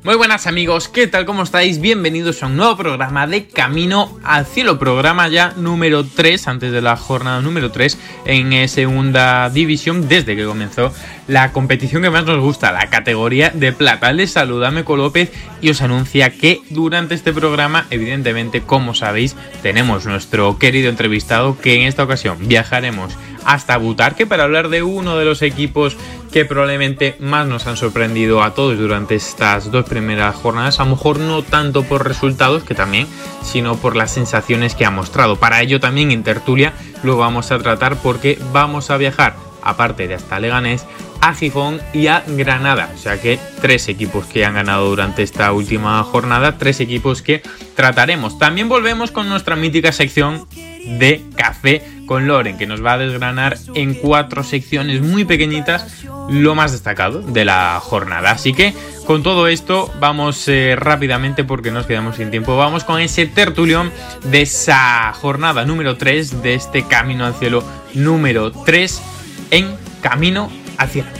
Muy buenas amigos, ¿qué tal? ¿Cómo estáis? Bienvenidos a un nuevo programa de Camino al Cielo, programa ya número 3, antes de la jornada número 3 en segunda división, desde que comenzó la competición que más nos gusta, la categoría de plata. Les saluda Meco López y os anuncia que durante este programa, evidentemente, como sabéis, tenemos nuestro querido entrevistado, que en esta ocasión viajaremos hasta Butarque para hablar de uno de los equipos que probablemente más nos han sorprendido a todos durante estas dos primeras jornadas, a lo mejor no tanto por resultados, que también, sino por las sensaciones que ha mostrado. Para ello también en tertulia lo vamos a tratar, porque vamos a viajar, aparte de hasta Leganés, a Gijón y a Granada. O sea que 3 equipos que han ganado durante esta última jornada, 3 equipos que trataremos. También volvemos con nuestra mítica sección de Café con Loren, que nos va a desgranar en 4 secciones muy pequeñitas lo más destacado de la jornada. Así que con todo esto vamos rápidamente, porque nos quedamos sin tiempo. Vamos con ese tertulión de esa jornada número 3 de este Camino al Cielo número 3 en Camino al Cielo.